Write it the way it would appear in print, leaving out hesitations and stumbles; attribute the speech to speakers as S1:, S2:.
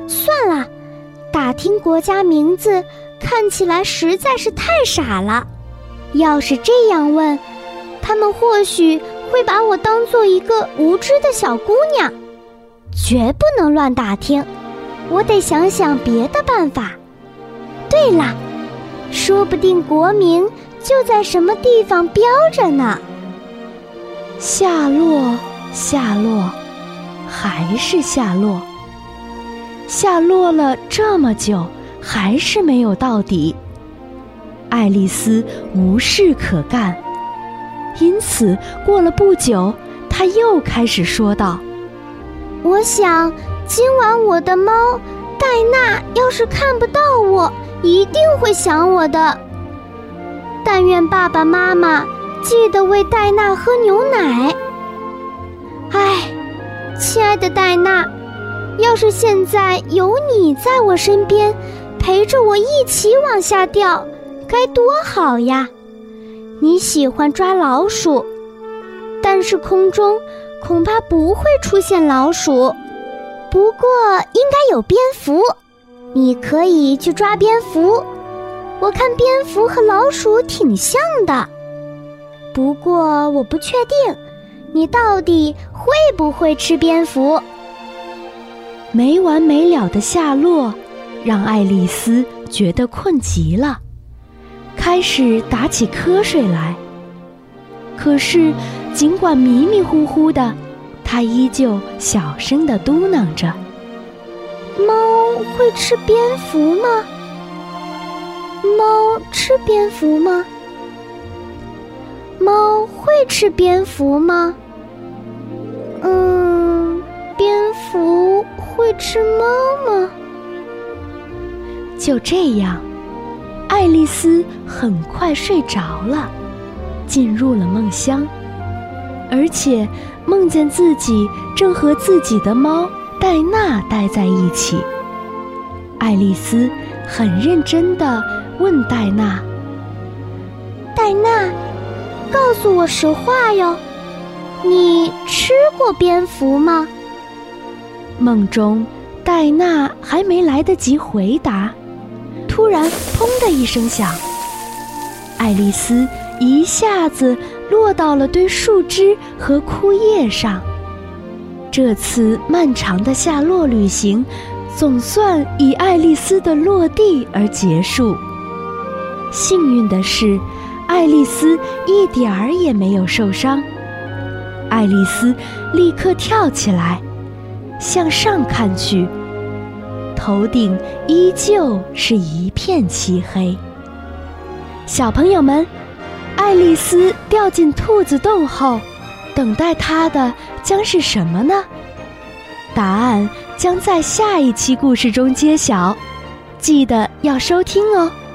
S1: 算了，打听国家名字看起来实在是太傻了。要是这样问，他们或许会把我当做一个无知的小姑娘。绝不能乱打听，我得想想别的办法。对了，说不定国名就在什么地方标着呢。
S2: 下落，下落，还是下落。下落了这么久，还是没有到底。爱丽丝无事可干，因此过了不久，她又开始说道：
S1: 我想今晚我的猫戴娜要是看不到我，一定会想我的。但愿爸爸妈妈记得喂戴娜喝牛奶。唉，亲爱的戴娜，要是现在有你在我身边，陪着我一起往下掉，该多好呀！你喜欢抓老鼠，但是空中恐怕不会出现老鼠，不过应该有蝙蝠，你可以去抓蝙蝠。我看蝙蝠和老鼠挺像的，不过我不确定你到底会不会吃蝙蝠。
S2: 没完没了的下落让爱丽丝觉得困极了，开始打起瞌睡来。可是尽管迷迷糊糊的，她依旧小声地嘟囔着：
S1: 猫会吃蝙蝠吗？猫吃蝙蝠吗？猫会吃蝙蝠吗？蝙蝠会吃猫吗？
S2: 就这样，爱丽丝很快睡着了，进入了梦乡，而且梦见自己正和自己的猫戴娜待在一起。爱丽丝很认真地问戴娜：
S1: 戴娜，告诉我实话哟，你吃过蝙蝠吗？
S2: 梦中，戴娜还没来得及回答，突然砰的一声响，爱丽丝一下子落到了堆树枝和枯叶上。这次漫长的下落旅行总算以爱丽丝的落地而结束。幸运的是，爱丽丝一点儿也没有受伤。爱丽丝立刻跳起来，向上看去，头顶依旧是一片漆黑。小朋友们，爱丽丝掉进兔子洞后，等待她的将是什么呢？答案将在下一期故事中揭晓，记得要收听哦。